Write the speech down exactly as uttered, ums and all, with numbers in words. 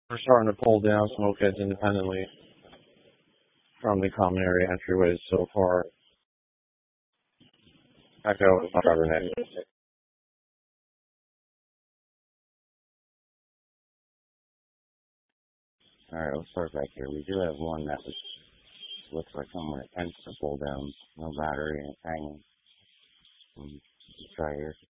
We're starting to pull down smoke heads independently from the common area entryways so far. Echo, driver net. Alright, let's start back here. We do have one that was, looks like someone attempts to pull down. No battery and it's hanging. Let's try here.